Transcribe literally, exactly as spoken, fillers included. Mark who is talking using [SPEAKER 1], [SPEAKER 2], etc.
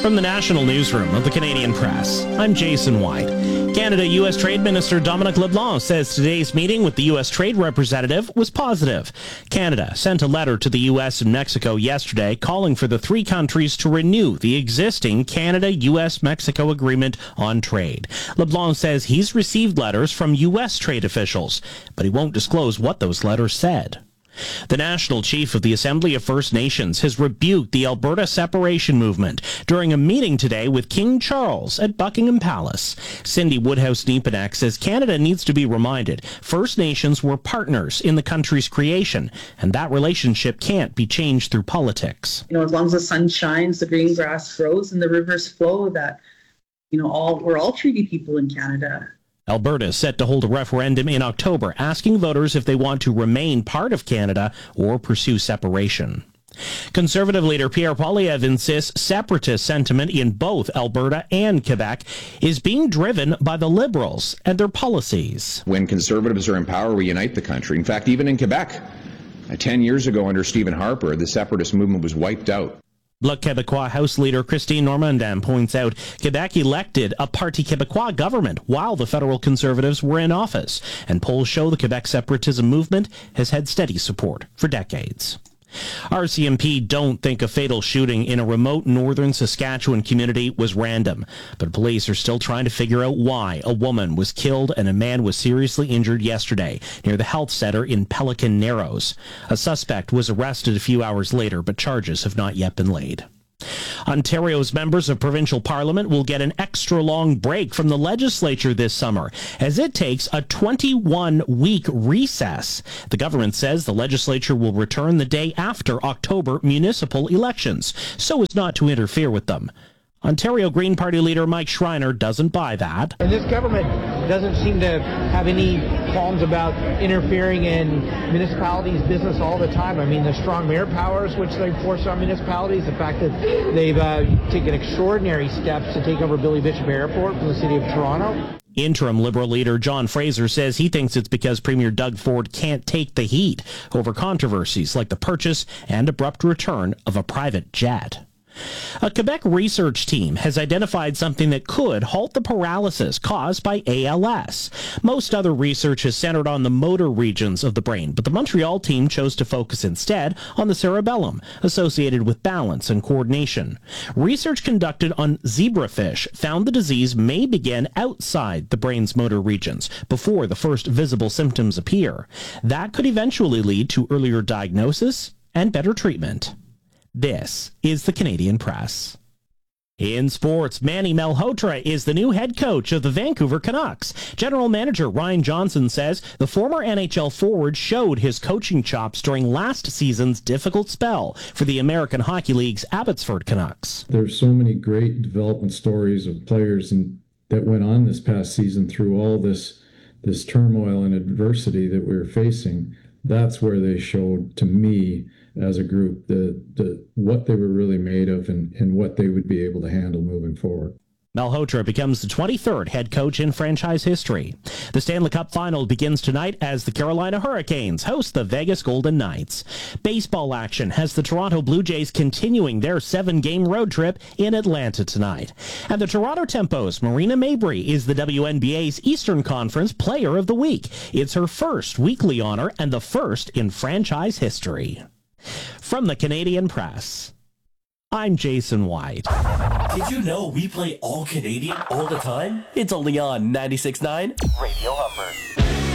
[SPEAKER 1] From the National Newsroom of the Canadian Press, I'm Jason White. Canada-U S Trade Minister Dominic LeBlanc says today's meeting with the U S Trade Representative was positive. Canada sent a letter to the U S and Mexico yesterday calling for the three countries to renew the existing Canada-U S Mexico agreement on trade. LeBlanc says he's received letters from U S trade officials, but he won't disclose what those letters said. The National Chief of the Assembly of First Nations has rebuked the Alberta separation movement during a meeting today with King Charles at Buckingham Palace. Cindy Woodhouse-Nepenak says Canada needs to be reminded First Nations were partners in the country's creation, and that relationship can't be changed through politics.
[SPEAKER 2] You know, as long as the sun shines, the green grass grows, and the rivers flow, that, you know, all we're all treaty people in Canada.
[SPEAKER 1] Alberta is set to hold a referendum in October, asking voters if they want to remain part of Canada or pursue separation. Conservative leader Pierre Poilievre insists separatist sentiment in both Alberta and Quebec is being driven by the Liberals and their policies.
[SPEAKER 3] When Conservatives are in power, we unite the country. In fact, even in Quebec, uh, ten years ago under Stephen Harper, the separatist movement was wiped out.
[SPEAKER 1] Bloc Québécois House Leader Christine Normandin points out Quebec elected a Parti Québécois government while the federal Conservatives were in office, and polls show the Quebec separatism movement has had steady support for decades. R C M P don't think a fatal shooting in a remote northern Saskatchewan community was random, but police are still trying to figure out why a woman was killed and a man was seriously injured yesterday near the health center in Pelican Narrows. A suspect was arrested a few hours later, but charges have not yet been laid. Ontario's members of provincial parliament will get an extra long break from the legislature this summer as it takes a twenty-one week recess. The government says the legislature will return the day after October municipal elections so as not to interfere with them. Ontario Green Party leader Mike Schreiner doesn't buy that.
[SPEAKER 4] And this government doesn't seem to have any qualms about interfering in municipalities' business all the time. I mean, the strong mayor powers which they force on municipalities, the fact that they've uh, taken extraordinary steps to take over Billy Bishop Airport from the city of Toronto.
[SPEAKER 1] Interim Liberal leader John Fraser says he thinks it's because Premier Doug Ford can't take the heat over controversies like the purchase and abrupt return of a private jet. A Quebec research team has identified something that could halt the paralysis caused by A L S. Most other research has centered on the motor regions of the brain, but the Montreal team chose to focus instead on the cerebellum, associated with balance and coordination. Research conducted on zebrafish found the disease may begin outside the brain's motor regions before the first visible symptoms appear. That could eventually lead to earlier diagnosis and better treatment. This is the Canadian Press. In sports, Manny Malhotra is the new head coach of the Vancouver Canucks. General manager Ryan Johnson says the former N H L forward showed his coaching chops during last season's difficult spell for the American Hockey League's Abbotsford Canucks.
[SPEAKER 5] There's so many great development stories of players and that went on this past season through all this this turmoil and adversity that we were facing. That's where they showed, to me, as a group, the, the what they were really made of and, and what they would be able to handle moving forward.
[SPEAKER 1] Malhotra becomes the twenty-third head coach in franchise history. The Stanley Cup Final begins tonight as the Carolina Hurricanes host the Vegas Golden Knights. Baseball action has the Toronto Blue Jays continuing their seven-game road trip in Atlanta tonight. And the Toronto Tempo's Marina Mabrey is the W N B A's Eastern Conference Player of the Week. It's her first weekly honor and the first in franchise history. From the Canadian Press, I'm Jason White.
[SPEAKER 6] Did you know we play all Canadian all the time? It's only on ninety-six point nine Radio Humber.